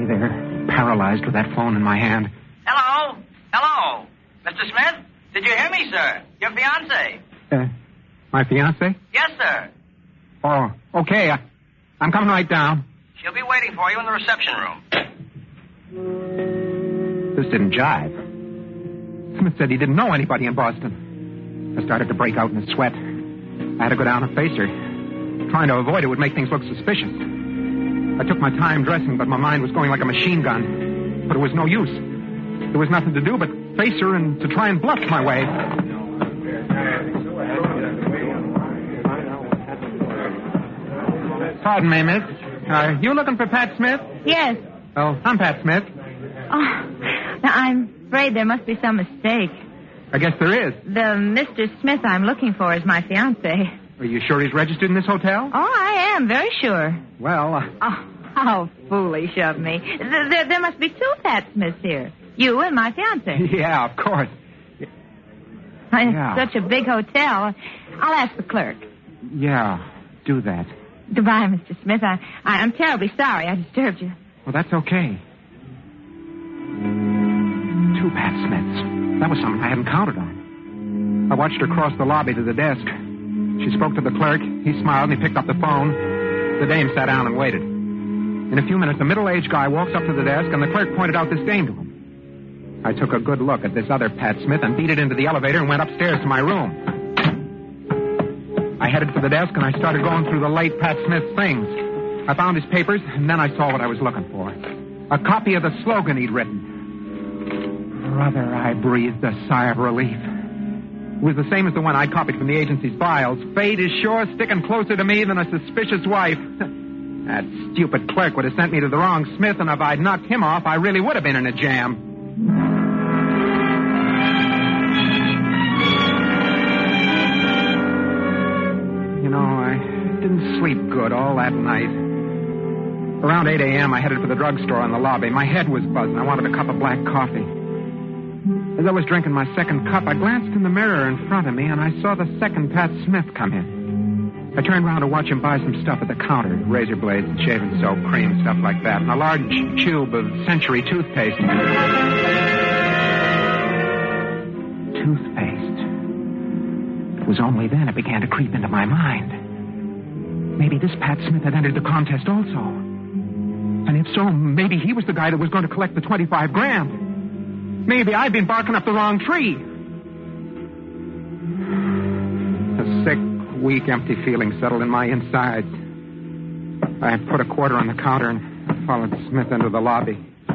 there, paralyzed with that phone in my hand. Hello? Hello? Mr. Smith? Did you hear me, sir? Your fiancée. My fiancée? Yes, sir. Oh, okay. I'm coming right down. She'll be waiting for you in the reception room. This didn't jive. Smith said he didn't know anybody in Boston. I started to break out in a sweat. I had to go down and face her. Trying to avoid it would make things look suspicious. I took my time dressing, but my mind was going like a machine gun. But it was no use. There was nothing to do but face her and to try and bluff my way. Pardon me, miss. Are you looking for Pat Smith? Yes. Oh, I'm Pat Smith. Oh, now I'm afraid there must be some mistake. I guess there is. The Mr. Smith I'm looking for is my fiancé. Are you sure he's registered in this hotel? Oh, I am, very sure. Well, Oh, how foolish of me. There must be two Pat Smiths here. You and my fiancé. Yeah, of course. It's Yeah. such a big hotel. I'll ask the clerk. Yeah, do that. Goodbye, Mr. Smith. I'm terribly sorry I disturbed you. Well, that's okay. Two Pat Smiths. That was something I hadn't counted on. I watched her cross the lobby to the desk. She spoke to the clerk. He smiled and he picked up the phone. The dame sat down and waited. In a few minutes, a middle-aged guy walks up to the desk and the clerk pointed out this dame to him. I took a good look at this other Pat Smith and beat it into the elevator and went upstairs to my room. I headed for the desk and I started going through the late Pat Smith things. I found his papers and then I saw what I was looking for. A copy of the slogan he'd written. Brother, I breathed a sigh of relief. It was the same as the one I copied from the agency's files. Fate is sure sticking closer to me than a suspicious wife. That stupid clerk would have sent me to the wrong Smith, and if I'd knocked him off, I really would have been in a jam. You know, I didn't sleep good all that night. Around 8 a.m., I headed for the drugstore in the lobby. My head was buzzing. I wanted a cup of black coffee. As I was drinking my second cup, I glanced in the mirror in front of me, and I saw the second Pat Smith come in. I turned around to watch him buy some stuff at the counter, razor blades and shaving soap, cream, stuff like that, and a large tube of Century toothpaste. Toothpaste. It was only then it began to creep into my mind. Maybe this Pat Smith had entered the contest also. And if so, maybe he was the guy that was going to collect the 25 grand. Maybe I'd been barking up the wrong tree. A sick, weak, empty feeling settled in my insides. I put a quarter on the counter and followed Smith into the lobby.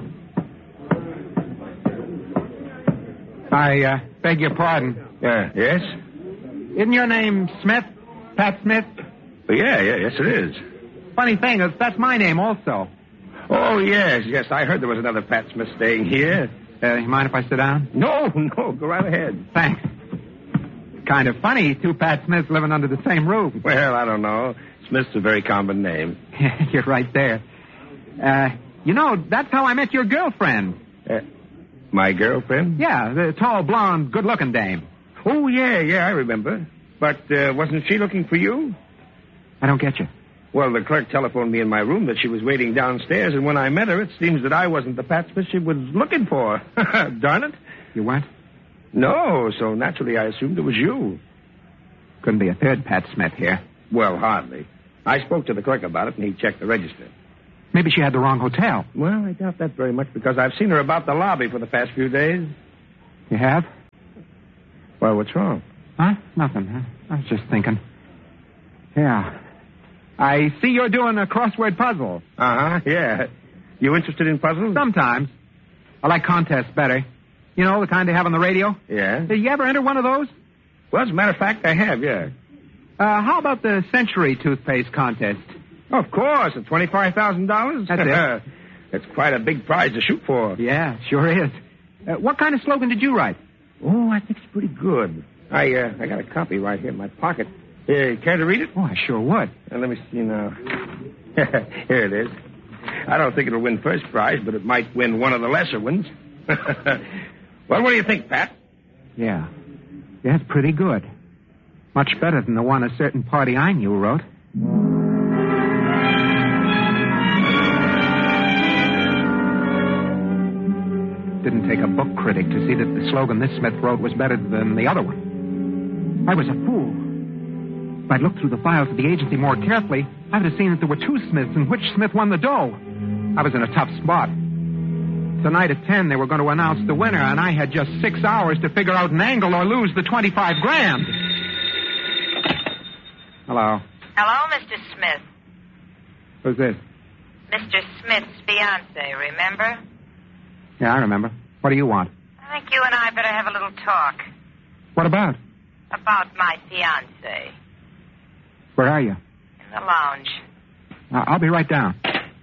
I beg your pardon. Yes? Isn't your name Smith? Pat Smith? Yes, it is. Funny thing, that's my name also. Oh, yes. I heard there was another Pat Smith staying here. You mind if I sit down? No, go right ahead. Thanks. Kind of funny, two Pat Smiths living under the same roof. Well, I don't know. Smith's a very common name. You're right there. That's how I met your girlfriend. My girlfriend? Yeah, the tall, blonde, good-looking dame. Oh, yeah, I remember. But wasn't she looking for you? I don't get you. Well, the clerk telephoned me in my room that she was waiting downstairs, and when I met her, it seems that I wasn't the Pat Smith she was looking for. Darn it. You weren't? No, so naturally I assumed it was you. Couldn't be a third Pat Smith here. Well, hardly. I spoke to the clerk about it, and he checked the register. Maybe she had the wrong hotel. Well, I doubt that very much, because I've seen her about the lobby for the past few days. You have? Well, what's wrong? Huh? Nothing. I was just thinking. Yeah. I see you're doing a crossword puzzle. Uh-huh, yeah. You interested in puzzles? Sometimes. I like contests better. You know, the kind they have on the radio? Yeah. Did you ever enter one of those? Well, as a matter of fact, I have, yeah. How about the Century toothpaste contest? Of course, at $25,000. That's it. It's quite a big prize to shoot for. Yeah, sure is. What kind of slogan did you write? Oh, I think it's pretty good. I got a copy right here in my pocket. Care to read it? Oh, I sure would. Let me see now. Here it is. I don't think it'll win first prize, but it might win one of the lesser ones. Well, what do you think, Pat? Yeah, it's pretty good. Much better than the one a certain party I knew wrote. didn't take a book critic to see that the slogan this Smith wrote was better than the other one. I was a fool. If I'd looked through the files of the agency more carefully, I would have seen that there were two Smiths and which Smith won the dough. I was in a tough spot. Tonight at 10, they were going to announce the winner, and I had just 6 hours to figure out an angle or lose the $25,000. Hello. Hello, Mr. Smith. Who's this? Mr. Smith's fiancé, remember? Yeah, I remember. What do you want? I think you and I better have a little talk. What about? About my fiancé. Where are you? In the lounge. I'll be right down.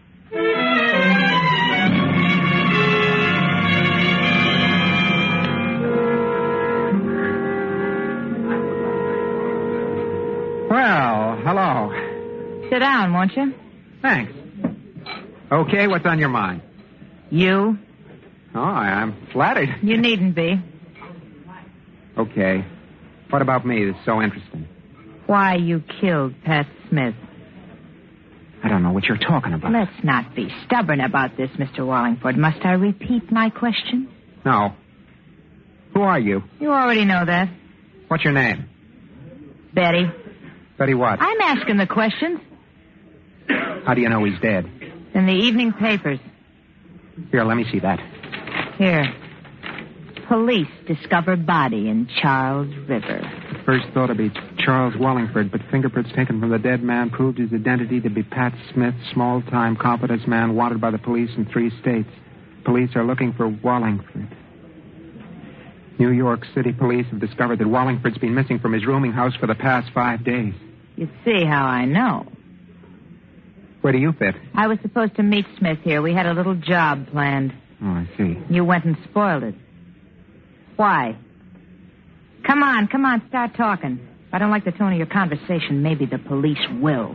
Well, hello. Sit down, won't you? Thanks. Okay, what's on your mind? You? Oh, I'm flattered. You needn't be. Okay. What about me that's so interesting? Why you killed Pat Smith. I don't know what you're talking about. Let's not be stubborn about this, Mr. Wallingford. Must I repeat my question? No. Who are you? You already know that. What's your name? Betty. Betty what? I'm asking the questions. How do you know he's dead? In the evening papers. Here, let me see that. Here. Police discover body in Charles River. At first thought to be Charles Wallingford, but fingerprints taken from the dead man proved his identity to be Pat Smith, small-time confidence man wanted by the police in 3 states. Police are looking for Wallingford. New York City police have discovered that Wallingford's been missing from his rooming house for the past 5 days. You see how I know. Where do you fit? I was supposed to meet Smith here. We had a little job planned. Oh, I see. You went and spoiled it. Why? Come on, start talking. If I don't like the tone of your conversation, maybe the police will.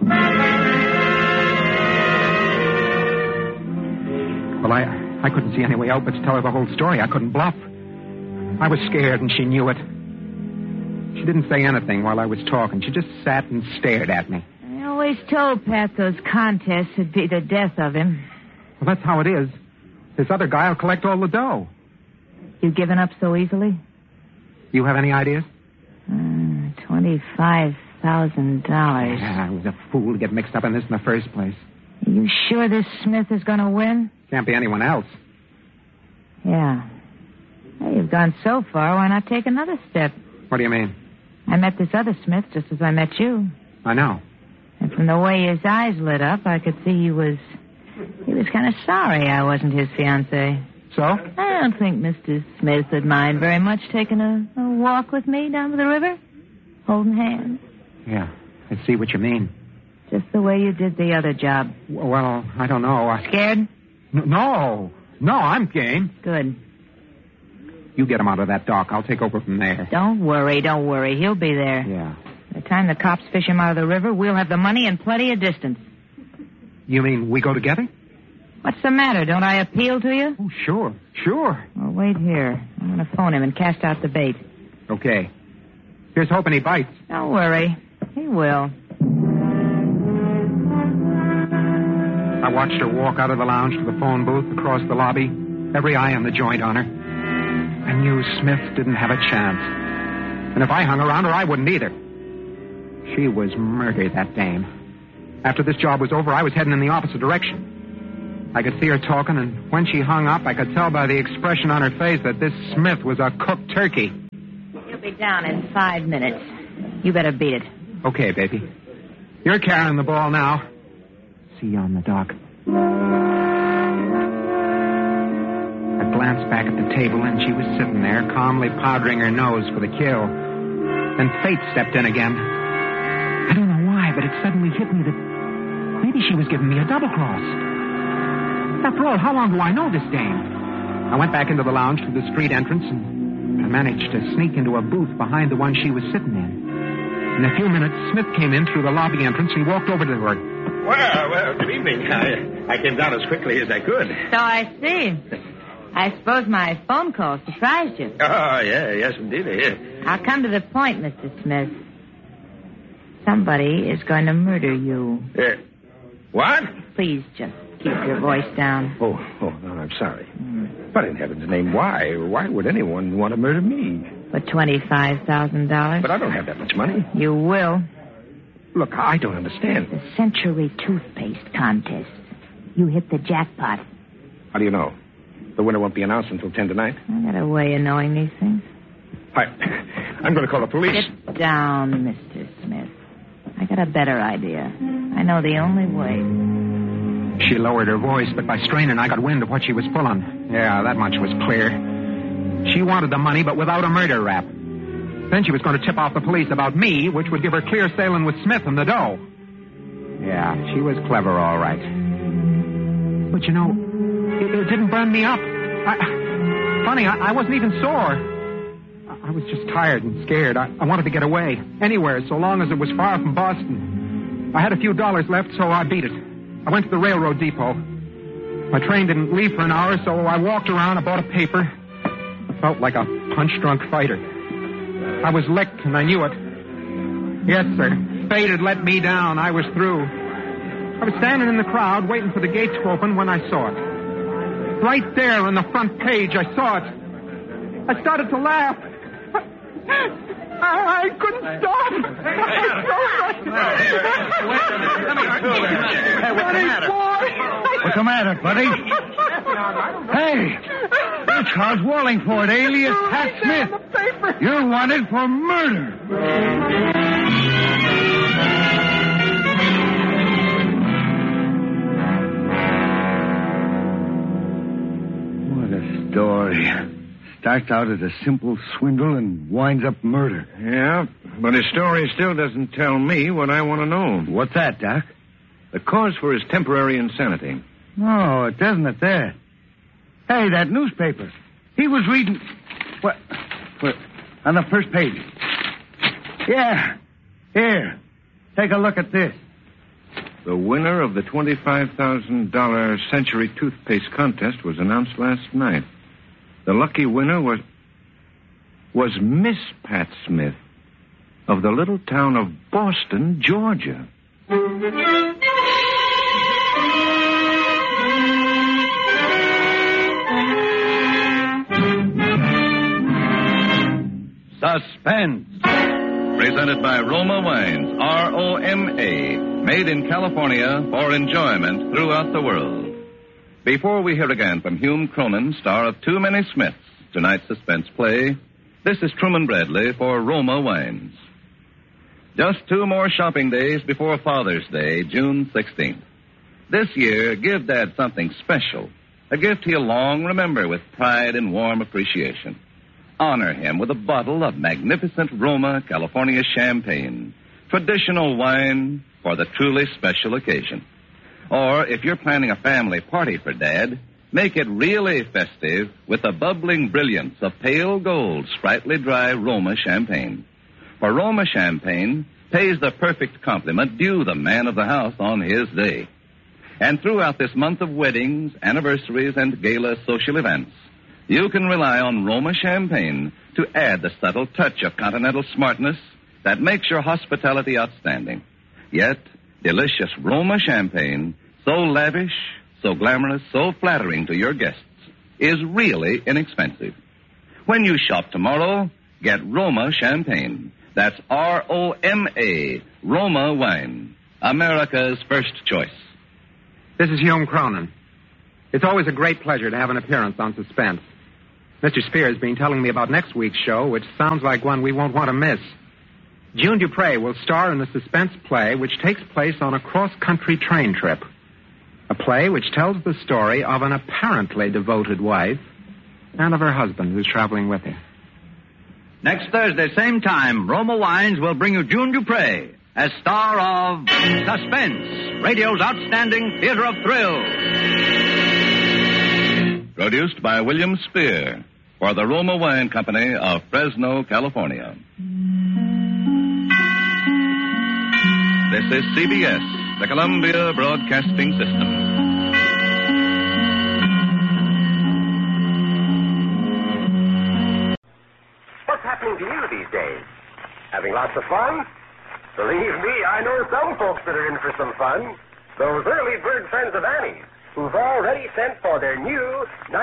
Well, I couldn't see any way out but to tell her the whole story. I couldn't bluff. I was scared, and she knew it. She didn't say anything while I was talking. She just sat and stared at me. I always told Pat those contests would be the death of him. Well, that's how it is. This other guy will collect all the dough. You giving up so easily? You have any ideas? $25,000. Yeah, I was a fool to get mixed up in this in the first place. Are you sure this Smith is going to win? Can't be anyone else. Yeah. Well, you've gone so far, why not take another step? What do you mean? I met this other Smith just as I met you. I know. And from the way his eyes lit up, I could see he was kind of sorry I wasn't his fiancé. So? I don't think Mr. Smith would mind very much taking a walk with me down to the river, holding hands. Yeah, I see what you mean. Just the way you did the other job. Well, I don't know. Scared? No, I'm game. Good. You get him out of that dock. I'll take over from there. Don't worry. He'll be there. Yeah. By the time the cops fish him out of the river, we'll have the money and plenty of distance. You mean we go together? What's the matter? Don't I appeal to you? Oh, sure. Well, wait here. I'm going to phone him and cast out the bait. Okay. Here's hoping he bites. Don't worry. He will. I watched her walk out of the lounge to the phone booth across the lobby, every eye on the joint on her. I knew Smith didn't have a chance. And if I hung around her, I wouldn't either. She was murdered, that dame. After this job was over, I was heading in the opposite direction. I could see her talking, and when she hung up, I could tell by the expression on her face that this Smith was a cooked turkey. He'll be down in 5 minutes. You better beat it. Okay, baby. You're carrying the ball now. See you on the dock. I glanced back at the table, and she was sitting there, calmly powdering her nose for the kill. Then fate stepped in again. I don't know why, but it suddenly hit me that maybe she was giving me a double cross. After all, how long do I know this dame? I went back into the lounge through the street entrance, and I managed to sneak into a booth behind the one she was sitting in. In a few minutes, Smith came in through the lobby entrance and walked over to her. Well, good evening. I came down as quickly as I could. So I see. I suppose my phone call surprised you. Oh, yes, indeed. I'll come to the point, Mr. Smith. Somebody is going to murder you. What? Please just keep your voice down. Oh, no, I'm sorry. But in heaven's name, why? Why would anyone want to murder me? For $25,000. But I don't have that much money. You will. Look, I don't understand. The Century Toothpaste Contest. You hit the jackpot. How do you know? The winner won't be announced until 10 tonight. I got a way of knowing these things. I'm going to call the police. Sit down, Mr. Smith. I got a better idea. I know the only way. She lowered her voice, but by straining, I got wind of what she was pulling. Yeah, that much was clear. She wanted the money, but without a murder rap. Then she was going to tip off the police about me, which would give her clear sailing with Smith and the dough. Yeah, she was clever, all right. But, you know, it didn't burn me up. I wasn't even sore. I was just tired and scared. I wanted to get away. Anywhere, so long as it was far from Boston. I had a few dollars left, so I beat it. I went to the railroad depot. My train didn't leave for an hour, so I walked around. I bought a paper. I felt like a punch-drunk fighter. I was licked, and I knew it. Yes, sir. Fate had let me down. I was through. I was standing in the crowd, waiting for the gate to open when I saw it. Right there on the front page, I saw it. I started to laugh. I couldn't stop. What's the matter, buddy? Hey, it's Charles Wallingford, alias Pat Smith. You're wanted for murder. What a story. Starts out as a simple swindle and winds up murder. Yeah, but his story still doesn't tell me what I want to know. What's that, Doc? The cause for his temporary insanity. Oh, it doesn't it there? Hey, that newspaper. He was reading... What? On the first page. Yeah. Here. Take a look at this. The winner of the $25,000 Century Toothpaste Contest was announced last night. The lucky winner was Miss Pat Smith of the little town of Boston, Georgia. Suspense. Presented by Roma Wines, R-O-M-A, made in California for enjoyment throughout the world. Before we hear again from Hume Cronin, star of Too Many Smiths, tonight's suspense play, this is Truman Bradley for Roma Wines. Just 2 more shopping days before Father's Day, June 16th. This year, give Dad something special, a gift he'll long remember with pride and warm appreciation. Honor him with a bottle of magnificent Roma California champagne, traditional wine for the truly special occasion. Or, if you're planning a family party for Dad, make it really festive with the bubbling brilliance of pale gold, sprightly dry Roma champagne. For Roma champagne pays the perfect compliment due the man of the house on his day. And throughout this month of weddings, anniversaries, and gala social events, you can rely on Roma champagne to add the subtle touch of continental smartness that makes your hospitality outstanding. Yet, delicious Roma champagne, so lavish, so glamorous, so flattering to your guests, is really inexpensive. When you shop tomorrow, get Roma champagne. That's R-O-M-A, Roma wine, America's first choice. This is Hume Cronin. It's always a great pleasure to have an appearance on Suspense. Mr. Spears has been telling me about next week's show, which sounds like one we won't want to miss. June Dupre will star in the suspense play, which takes place on a cross-country train trip. A play which tells the story of an apparently devoted wife and of her husband who's traveling with her. Next Thursday, same time, Roma Wines will bring you June Dupre as star of Suspense, radio's outstanding theater of thrills. Produced by William Spear for the Roma Wine Company of Fresno, California. This is CBS, the Columbia Broadcasting System. What's happening to you these days? Having lots of fun? Believe me, I know some folks that are in for some fun. Those early bird friends of Annie's. who've already sent for their new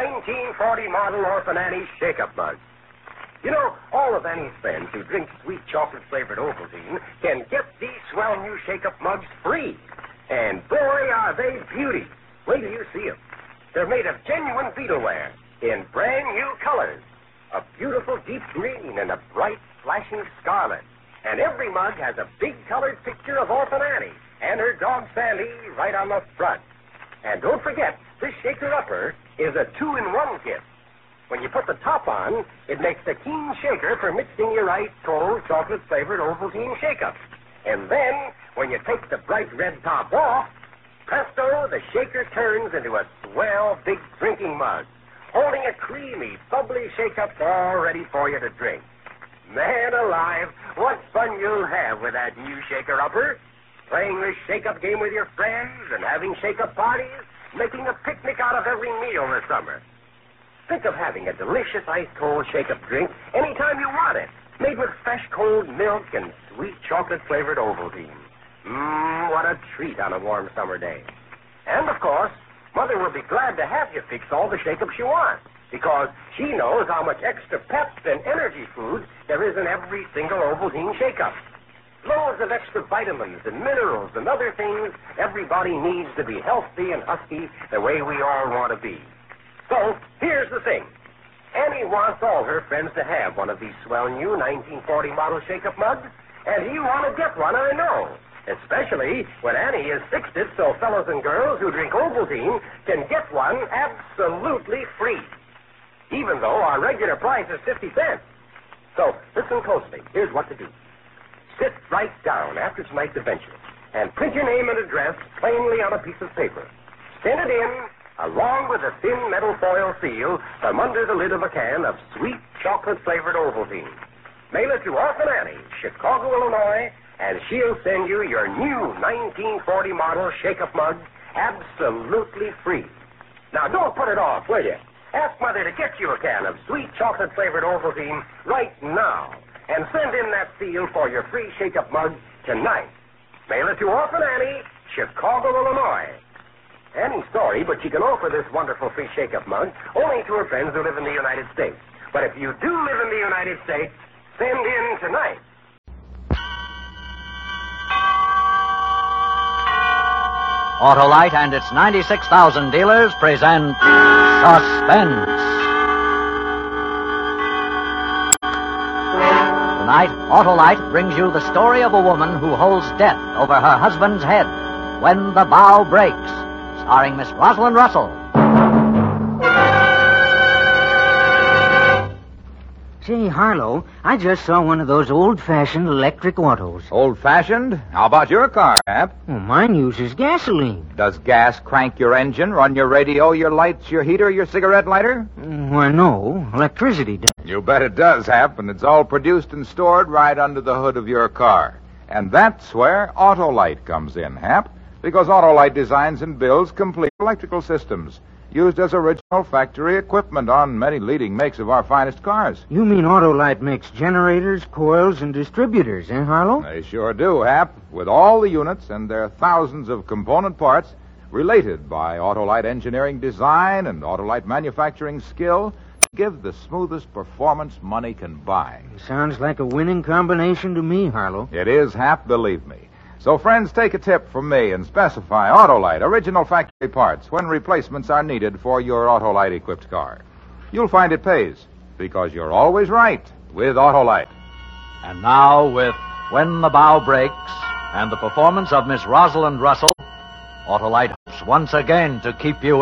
1940 model Orphan Annie's shake-up mugs. You know, all of Annie's friends who drink sweet chocolate-flavored Ovaltine can get these swell new shake-up mugs free. And boy, are they beauty. Wait till you see them. They're made of genuine beetleware in brand new colors. A beautiful deep green and a bright flashing scarlet. And every mug has a big colored picture of Orphan Annie and her dog Sandy right on the front. And don't forget, this shaker-upper is a 2-in-1 kit. When you put the top on, it makes a keen shaker for mixing your ice cold chocolate-flavored Ovaltine shake-up. And then, when you take the bright red top off, presto, the shaker turns into a swell big drinking mug, holding a creamy, bubbly shake-up all ready for you to drink. Man alive, what fun you'll have with that new shaker-upper. Playing this shake-up game with your friends and having shake-up parties, making a picnic out of every meal this summer. Think of having a delicious ice-cold shake-up drink anytime you want it, made with fresh cold milk and sweet chocolate-flavored Ovaltine. What a treat on a warm summer day. And, of course, Mother will be glad to have you fix all the shake-ups you want, because she knows how much extra pep and energy food there is in every single Ovaltine shake-up. Loads of extra vitamins and minerals and other things everybody needs to be healthy and husky the way we all want to be. So, here's the thing. Annie wants all her friends to have one of these swell new 1940 model shake-up mugs, and you want to get one, I know. Especially when Annie has fixed it so fellows and girls who drink Ovaltine can get one absolutely free, even though our regular price is 50 cents. So, listen closely. Here's what to do. Sit right down after tonight's adventure and print your name and address plainly on a piece of paper. Send it in, along with a thin metal foil seal from under the lid of a can of sweet chocolate-flavored Ovaltine. Mail it to Orphan Annie, Chicago, Illinois, and she'll send you your new 1940 model shake-up mug absolutely free. Now, don't put it off, will you? Ask Mother to get you a can of sweet chocolate-flavored Ovaltine right now, and send in that seal for your free shake-up mug tonight. Mail it to Orphan Annie, Chicago, Illinois. Annie's sorry, but she can offer this wonderful free shake-up mug only to her friends who live in the United States. But if you do live in the United States, send in tonight. Autolite and its 96,000 dealers present Suspense. Tonight, Autolite brings you the story of a woman who holds death over her husband's head when the bow breaks. Starring Miss Rosalind Russell. Say, Harlow, I just saw one of those old-fashioned electric autos. Old-fashioned? How about your car, Hap? Well, mine uses gasoline. Does gas crank your engine, run your radio, your lights, your heater, your cigarette lighter? Why, no. Electricity does. You bet it does, Hap, and it's all produced and stored right under the hood of your car. And that's where Autolite comes in, Hap, because Autolite designs and builds complete electrical systems, used as original factory equipment on many leading makes of our finest cars. You mean Autolite makes generators, coils, and distributors, eh, Harlow? They sure do, Hap, with all the units and their thousands of component parts related by Autolite engineering design and Autolite manufacturing skill to give the smoothest performance money can buy. Sounds like a winning combination to me, Harlow. It is, Hap, believe me. So, friends, take a tip from me and specify Autolite original factory parts when replacements are needed for your Autolite-equipped car. You'll find it pays, because you're always right with Autolite. And now, with When the Bow Breaks and the performance of Miss Rosalind Russell, Autolite hopes once again to keep you